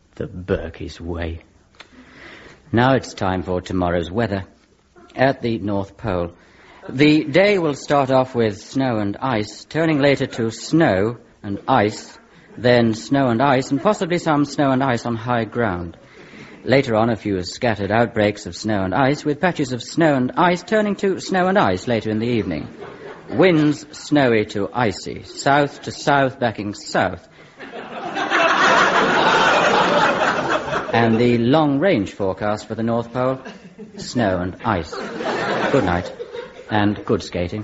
The Berkey's Way. Now it's time for tomorrow's weather. At the North Pole, the day will start off with snow and ice, turning later to snow and ice, then snow and ice, and possibly some snow and ice on high ground. Later on, a few scattered outbreaks of snow and ice, with patches of snow and ice turning to snow and ice later in the evening. Winds snowy to icy, south to south backing south. And the long-range forecast for the North Pole, snow and ice. Good night, and good skating.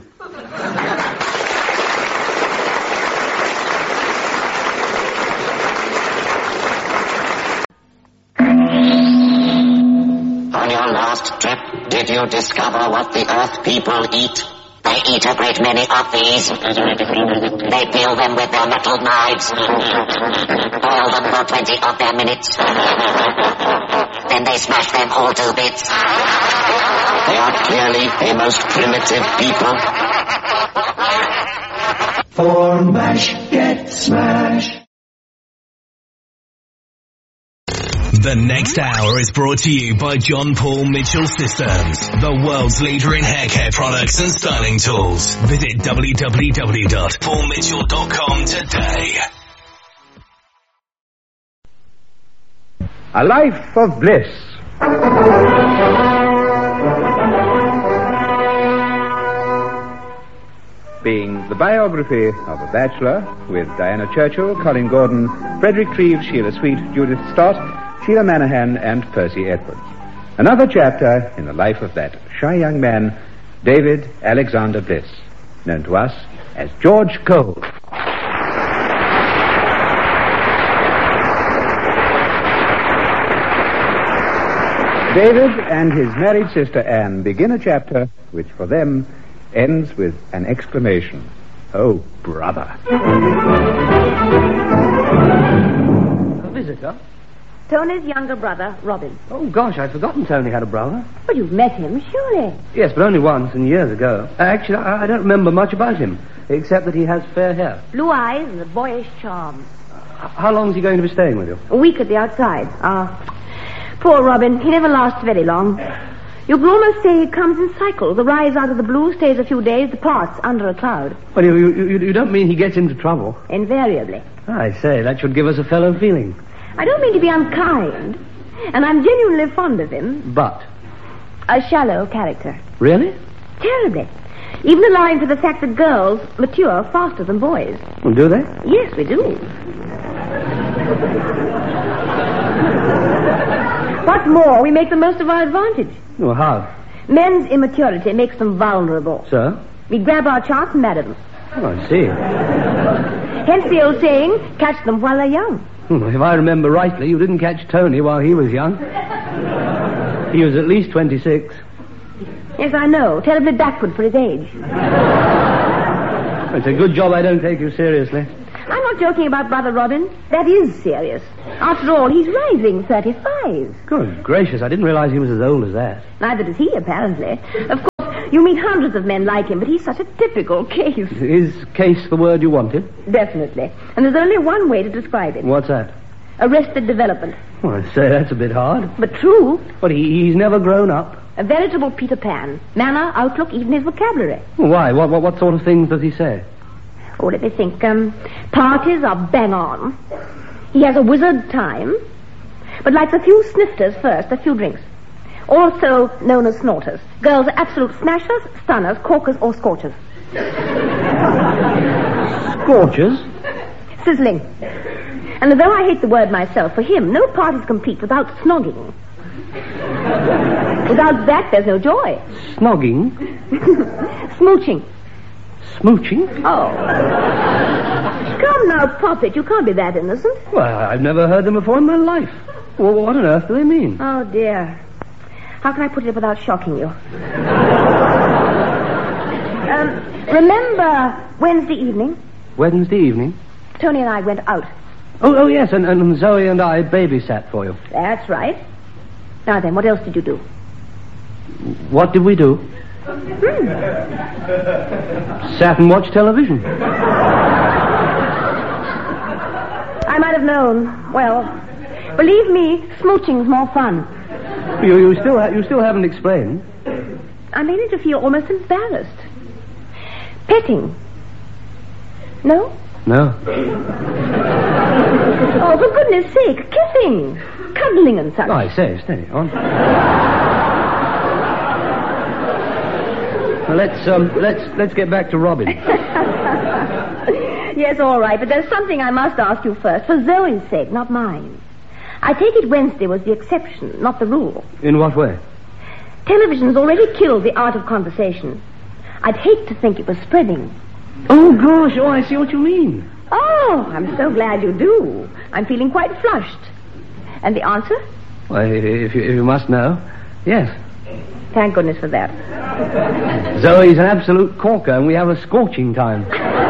On your last trip, did you discover what the Earth people eat? They eat a great many of these. They peel them with their metal knives. Boil them for 20 of their minutes. Then they smash them all to bits. They are clearly a most primitive people. For MASH, get smashed. The next hour is brought to you by John Paul Mitchell Systems, the world's leader in hair care products and styling tools. Visit www.paulmitchell.com today. A Life of Bliss. Being the biography of a bachelor with Diana Churchill, Colin Gordon, Frederick Treves, Sheila Sweet, Judith Stott, Sheila Manahan, and Percy Edwards. Another chapter in the life of that shy young man, David Alexander Bliss, known to us as George Cole. David and his married sister Anne begin a chapter which for them ends with an exclamation. Oh, brother. A visitor? Tony's younger brother, Robin. Oh, gosh, I'd forgotten Tony had a brother. Well, you've met him, surely. Yes, but only once and years ago. Actually, I don't remember much about him, except that he has fair hair. Blue eyes and a boyish charm. How long is he going to be staying with you? A week at the outside. Poor Robin. He never lasts very long. You can almost say he comes in cycles. The rise out of the blue, stays a few days, departs under a cloud. Well, you don't mean he gets into trouble? Invariably. I say, that should give us a fellow feeling. I don't mean to be unkind, and I'm genuinely fond of him. But? A shallow character. Really? Terribly. Even allowing for the fact that girls mature faster than boys. Well, do they? Yes, we do. What's more, we make the most of our advantage. Well, how? Men's immaturity makes them vulnerable. So? We grab our chance and marry them. Oh, I see. Hence the old saying, catch them while they're young. If I remember rightly, you didn't catch Tony while he was young. He was at least 26. Yes, I know. Terribly backward for his age. It's a good job I don't take you seriously. I'm not joking about Brother Robin. That is serious. After all, he's rising 35. Good gracious, I didn't realize he was as old as that. Neither does he, apparently. Of course, you meet hundreds of men like him, but he's such a typical case. Is case the word you wanted? Definitely. And there's only one way to describe it. What's that? Arrested development. Well, I'd say that's a bit hard. But true. But he's never grown up. A veritable Peter Pan. Manner, outlook, even his vocabulary. Well, why? What sort of things does he say? Oh, let me think. Parties are bang on. He has a wizard time, but likes a few snifters first, a few drinks. Also known as snorters. Girls are absolute smashers, stunners, corkers, or scorchers. Scorchers? Sizzling. And although I hate the word myself, for him, no party's complete without snogging. Without that, there's no joy. Snogging? Smooching. Smooching? Oh. Come now, Prophet, you can't be that innocent. Well, I've never heard them before in my life. Well, what on earth do they mean? Oh, dear. How can I put it without shocking you? Remember Wednesday evening? Wednesday evening? Tony and I went out. Oh yes, and Zoe and I babysat for you. That's right. Now then, what else did you do? What did we do? Sat and watched television. I might have known. Well, Believe me, smooching's more fun. You still haven't explained. I manage to feel almost embarrassed. Petting. No? No. Oh, for goodness sake, kissing, cuddling and such. Oh, I say, steady on. Well, let's get back to Robin. Yes, all right, but there's something I must ask you first, for Zoe's sake, not mine. I take it Wednesday was the exception, not the rule. In what way? Television's already killed the art of conversation. I'd hate to think it was spreading. Oh, gosh, I see what you mean. Oh, I'm so glad you do. I'm feeling quite flushed. And the answer? Well, if you must know, yes. Thank goodness for that. Zoe's an absolute corker, and we have a scorching time.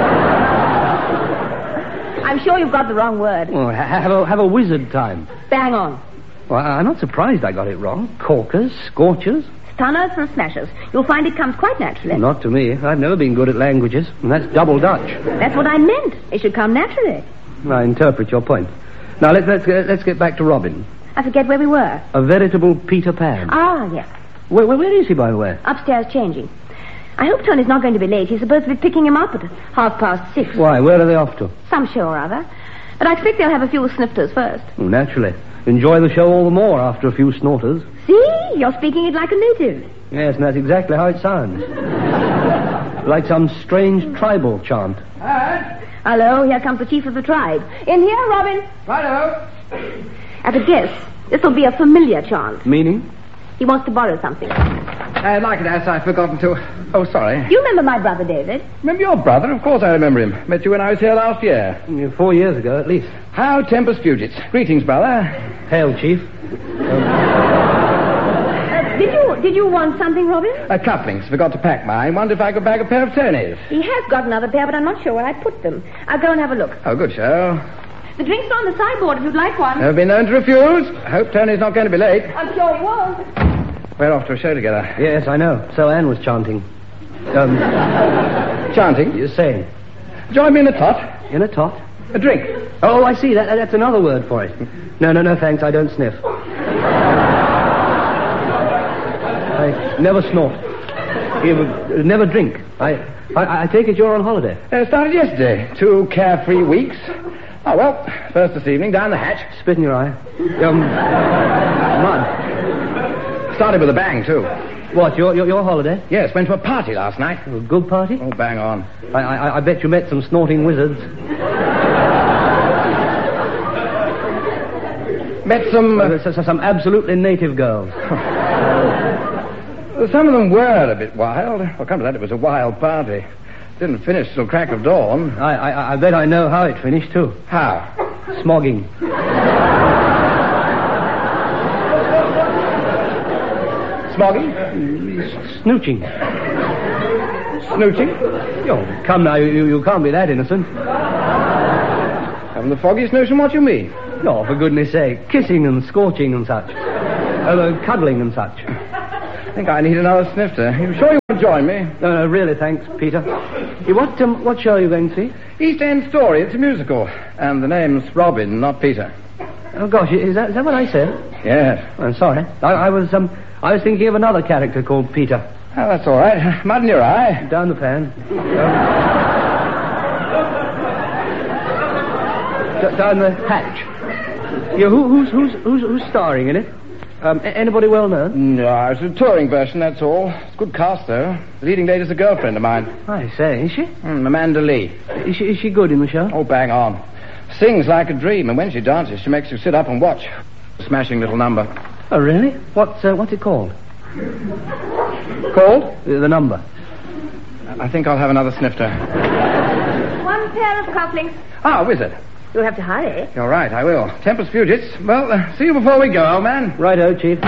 I'm sure you've got the wrong word. Well, have a wizard time. Bang on. Well, I'm not surprised I got it wrong. Corkers, scorchers. Stunners and smashers. You'll find it comes quite naturally. Not to me. I've never been good at languages, and that's double Dutch. That's what I meant. It should come naturally. I interpret your point. Now, let's get back to Robin. I forget where we were. A veritable Peter Pan. Ah, yes. Where is he, by the way? Upstairs changing. I hope Tony's not going to be late. He's supposed to be picking him up at 6:30. Why? Where are they off to? Some show or other. But I expect they'll have a few snifters first. Oh, naturally. Enjoy the show all the more after a few snorters. See? You're speaking it like a native. Yes, and that's exactly how it sounds. Like some strange tribal chant. Hello, here comes the chief of the tribe. In here, Robin. Righto. At a guess, this will be a familiar chant. Meaning? He wants to borrow something. Like it as I've forgotten to... Oh, sorry. You remember my brother, David? Remember your brother? Of course I remember him. Met you when I was here last year. 4 years ago, at least. How Tempest Fugits. Greetings, brother. Hail, Chief. Did you want something, Robin? Cufflinks. Forgot to pack mine. Wondered if I could bag a pair of Tony's. He has got another pair, but I'm not sure where I put them. I'll go and have a look. Oh, good show. The drinks are on the sideboard if you'd like one. Never been known to refuse. Hope Tony's not going to be late. I'm sure he won't. We're off to a show together. Yes, I know. So Anne was chanting. Chanting? You're saying? Join me in a tot. In a tot? A drink. Oh, I see. That's another word for it. No, thanks. I don't sniff. I never snort. Never drink. I take it you're on holiday. Started yesterday. 2 carefree weeks. Oh, well, first this evening, down the hatch. Spit in your eye. Mud. Started with a bang, too. What, your holiday? Yes, went to a party last night. A good party? Oh, bang on. I bet you met some snorting wizards. Met some... some absolutely native girls. Some of them were a bit wild. Well, come to that, it was a wild party. Didn't finish till crack of dawn. I bet I know how it finished, too. How? Smogging. Smogging? Snooching. Snooching? Oh, come now, you can't be that innocent. Having the foggiest notion what you mean. No, for goodness sake. Kissing and scorching and such. Cuddling and such. I think I need another snifter. You sure you want to join me? No, really, thanks, Peter. What show are you going to see? East End Story. It's a musical. And the name's Robin, not Peter. Oh, gosh, is that what I said? Yes. I'm sorry. I was thinking of another character called Peter. Oh, that's all right. Mud in your eye. Down the pan. Down the hatch. Yeah, who's starring in it? Anybody well known? No, it's a touring version, that's all. It's a good cast, though. The leading lady's a girlfriend of mine. I say, is she? Amanda Lee. Is she good in the show? Oh, bang on. Sings like a dream, and when she dances, she makes you sit up and watch. Smashing little number. Oh, really? What's it called? Called? The number. I think I'll have another snifter. 1 pair of cufflinks. Ah, wizard. You'll have to hurry. You're right, I will. Tempest Fugits. Well, see you before we go, old man. Righto, Chief.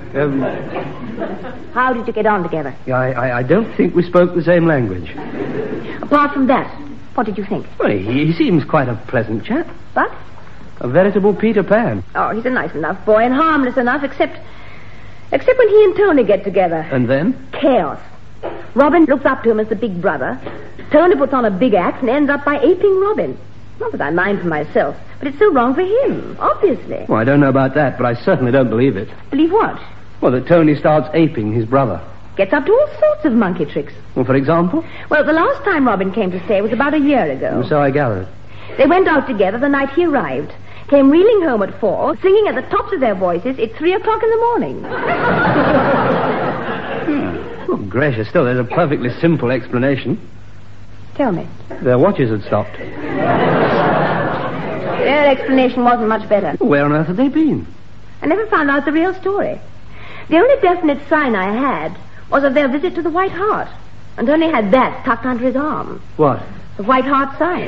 How did you get on together? I don't think we spoke the same language. Apart from that, what did you think? Well, he seems quite a pleasant chap. But? A veritable Peter Pan. Oh, he's a nice enough boy and harmless enough, except when he and Tony get together. And then? Chaos. Robin looks up to him as the big brother. Tony puts on a big act and ends up by aping Robin. Not that I mind for myself, but it's so wrong for him, obviously. Well, I don't know about that, but I certainly don't believe it. Believe what? Well, that Tony starts aping his brother. Gets up to all sorts of monkey tricks. Well, for example? Well, the last time Robin came to stay was about a year ago. So I gathered. They went out together the night he arrived. Came reeling home at 4, singing at the tops of their voices. It's 3 o'clock in the morning. Oh, gracious, still, there's a perfectly simple explanation. Tell me. Their watches had stopped. Their explanation wasn't much better. Where on earth had they been? I never found out the real story. The only definite sign I had was of their visit to the White Hart. And Tony had that tucked under his arm. What? The White Hart sign.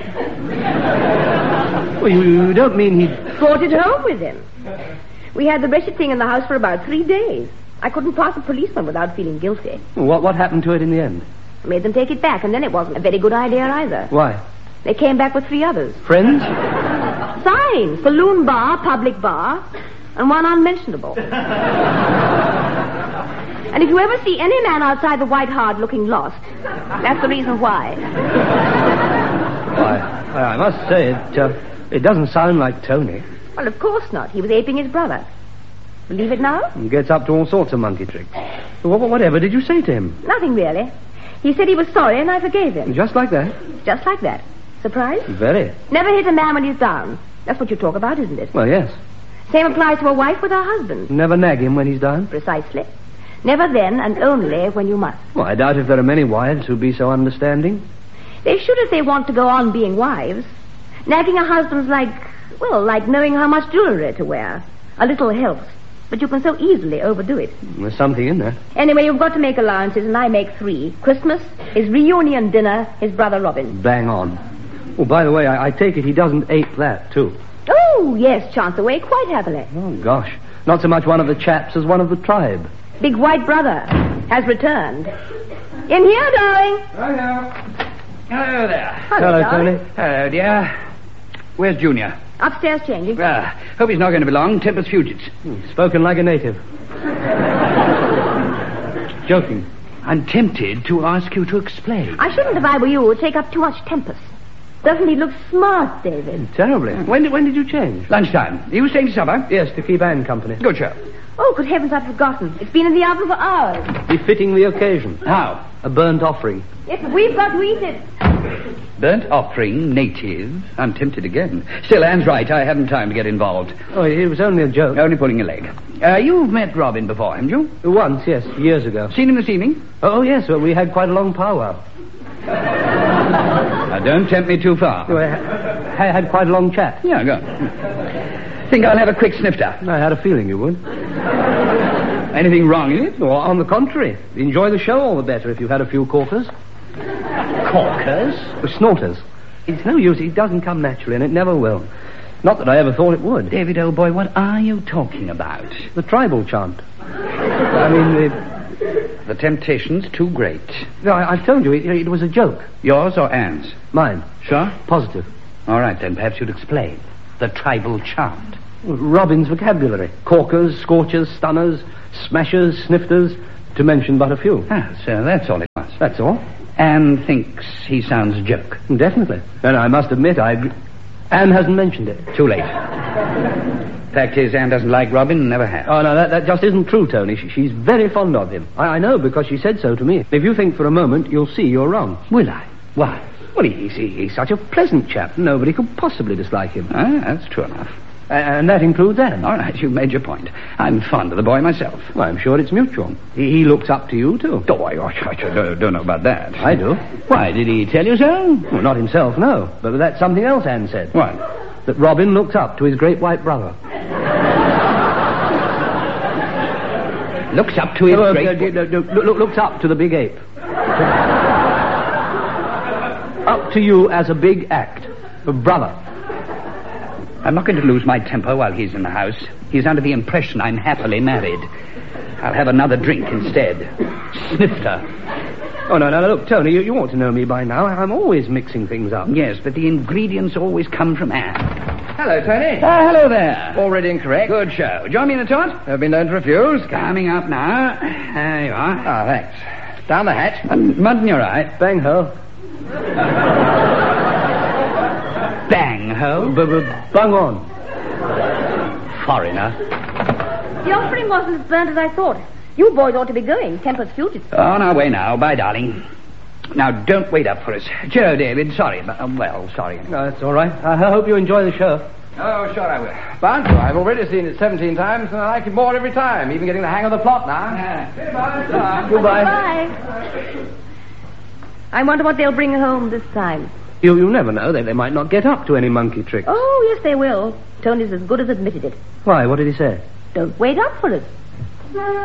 Well, you don't mean he... Brought it home with him. We had the wretched thing in the house for about 3 days. I couldn't pass a policeman without feeling guilty. What happened to it in the end? I made them take it back, and then it wasn't a very good idea either. Why? They came back with 3 others. Friends? Signs. Saloon bar, public bar, and one unmentionable. And if you ever see any man outside the White Hart looking lost, that's the reason why. Why, I must say, it doesn't sound like Tony. Well, of course not. He was aping his brother. Believe it now? He gets up to all sorts of monkey tricks. Whatever did you say to him? Nothing really. He said he was sorry and I forgave him. Just like that? Just like that. Surprised? Very. Never hit a man when he's down. That's what you talk about, isn't it? Well, yes. Same applies to a wife with her husband. Never nag him when he's down? Precisely. Never then and only when you must. Well, I doubt if there are many wives who'd be so understanding. They should if they want to go on being wives. Nagging a husband's like knowing how much jewelry to wear. A little helps. But you can so easily overdo it. There's something in that. Anyway, you've got to make allowances, and I make 3. Christmas, his reunion dinner, his brother Robin. Bang on. Oh, by the way, I take it he doesn't ape that, too. Oh, yes, chance away, quite happily. Oh, gosh. Not so much one of the chaps as one of the tribe. Big white brother has returned. In here, darling. Hello there. Hello, Tony. Hello, dear. Where's Junior? Upstairs changing. Hope he's not going to be long. Tempest Fugits. Spoken like a native. Joking. I'm tempted to ask you to explain. I shouldn't, if I were you, take up too much tempest. Doesn't he look smart, David? Terribly. When did you change? Lunchtime. Are you staying to supper? Yes, to keep Anne company. Good show. Oh, good heavens, I'd forgotten. It's been in the oven for hours. Befitting the occasion. How? A burnt offering. Yes, but we've got to eat it. Burnt offering, native. I'm tempted again. Still, Anne's right. I haven't time to get involved. Oh, it was only a joke. Only pulling a leg. You've met Robin before, haven't you? Once, yes, years ago. Seen him this evening? Oh, yes, well, we had quite a long powwow. Now, don't tempt me too far. I had quite a long chat. Yeah, go. Think I'll have a quick snifter. I had a feeling you would. Anything wrong in it? Or on the contrary. Enjoy the show all the better if you've had a few corkers. Corkers? Snorters. It's no use. It doesn't come naturally, and it never will. Not that I ever thought it would. David, old boy, what are you talking about? The tribal chant. I mean, The temptation's too great. No, I've told you, it was a joke. Yours or Anne's? Mine. Sure? Positive. All right, then, perhaps you'd explain. The tribal chant. Robin's vocabulary. Corkers, scorchers, stunners, smashers, snifters, to mention but a few. So that's all it was. That's all. Anne thinks he sounds a joke. Definitely. And I must admit, Anne hasn't mentioned it. Too late. Fact is, Anne doesn't like Robin and never has. Oh, no, that just isn't true, Tony. She's very fond of him. I know, because she said so to me. If you think for a moment, you'll see you're wrong. Will I? Why? Well, he's such a pleasant chap. Nobody could possibly dislike him. That's true enough. And that includes Anne. All right, you've made your point. I'm fond of the boy myself. Well, I'm sure it's mutual. He looks up to you, too. Oh, I don't know about that. I do. Why, did he tell you so? Well, not himself, no. But that's something else Anne said. What? That Robin looks up to his great white brother. Looks up to his looks up to the big ape. Up to you as a big act. A brother. I'm not going to lose my temper while he's in the house. He's under the impression I'm happily married. I'll have another drink instead. Snifter. Oh, no, look, Tony, you ought to know me by now. I'm always mixing things up. Yes, but the ingredients always come from Anne. Hello, Tony. Hello there. All ready and correct. Good show. Join me in the toilet? Have been known to refuse. Coming up now. There you are. Thanks. Down the hatch. Mud in your eye. Bang ho. Bang home? Bung on. Foreigner. The offering wasn't as burnt as I thought. You boys ought to be going. Temper's fugitives. On our way now. Bye, darling. Now, don't wait up for us. Cheerio, David. Sorry, but, sorry. No, that's all right. I hope you enjoy the show. Oh, sure I will. Bound to. I've already seen it 17 times, and I like it more every time. Even getting the hang of the plot now. Goodbye. Goodbye. Bye. I wonder what they'll bring home this time. You never know. They might not get up to any monkey tricks. Oh, yes, they will. Tony's as good as admitted it. Why? What did he say? Don't wait up for us.